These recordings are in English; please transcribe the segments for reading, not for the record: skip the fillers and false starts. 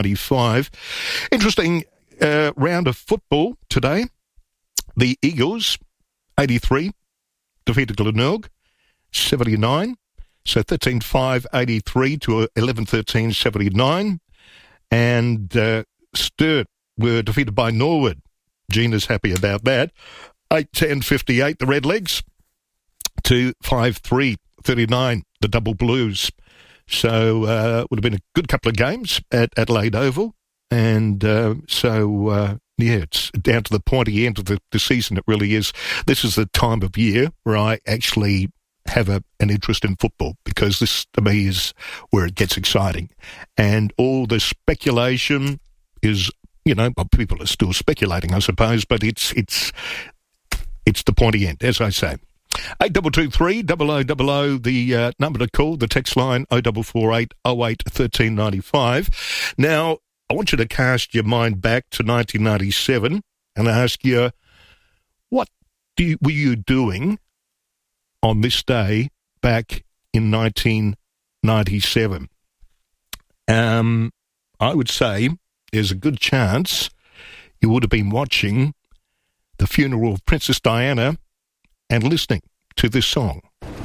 1395. Interesting round of football today. The Eagles, 83, defeated Glenelg, 79. So 13-5, 83 to 11-13, 79. And Sturt were defeated by Norwood. Gina's happy about that. 8-10, 58, the Redlegs, to 5-3, 39, the Double Blues. So it would have been a good couple of games at Adelaide Oval. And it's down to the pointy end of the season. It really is. This is the time of year where I actually have an interest in football, because this, to me, is where it gets exciting. And all the speculation is, people are still speculating, I suppose, but it's the pointy end, as I say. 8223 0000, the number to call, the text line 0448 08 1395. Now, I want you to cast your mind back to 1997 and ask you, what were you doing on this day back in 1997? I would say there's a good chance you would have been watching the funeral of Princess Diana and listening to this song.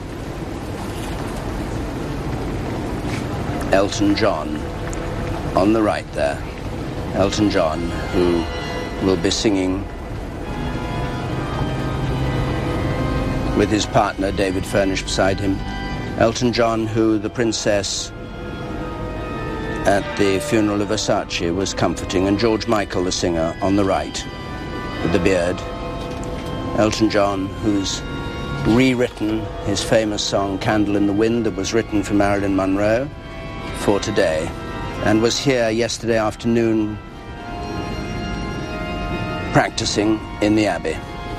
Elton John, on the right there. Elton John, who will be singing with his partner, David Furnish, beside him. Elton John, who the princess at the funeral of Versace was comforting, and George Michael, the singer, on the right, with the beard. Elton John, who's rewritten his famous song Candle in the Wind, that was written for Marilyn Monroe, for today, and was here yesterday afternoon practicing in the Abbey.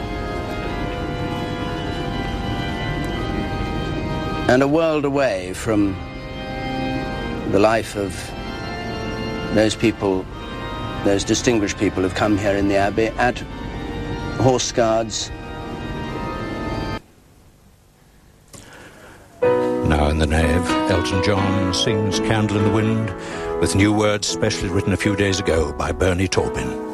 And a world away from the life of those people, those distinguished people who've come here in the Abbey at Horse Guards. Now in the nave, Elton John sings Candle in the Wind with new words specially written a few days ago by Bernie Taupin.